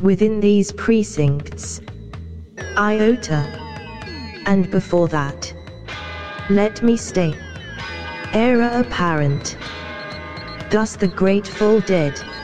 within these precincts. Iota. And before that, let me state, era apparent. Thus the Grateful Dead.